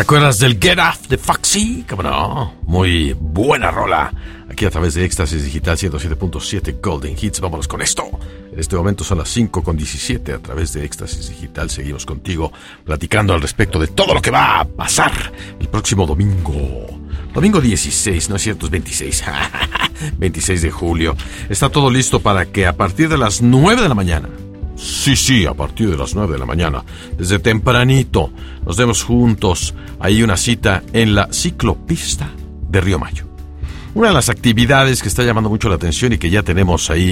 acuerdas del Get Off de Foxy? ¿Cómo no? Muy buena rola. Aquí a través de Éxtasis Digital 107.7 Golden Hits. Vámonos con esto. En este momento son las 5:17. A través de Éxtasis Digital seguimos contigo platicando al respecto de todo lo que va a pasar el próximo domingo. Domingo 16, no es cierto, es 26. 26 de julio. Está todo listo para que a partir de las 9 de la mañana... Sí, a partir de las 9 de la mañana, desde tempranito, nos demos juntos. Hay una cita en la ciclopista de Río Mayo. Una de las actividades que está llamando mucho la atención y que ya tenemos ahí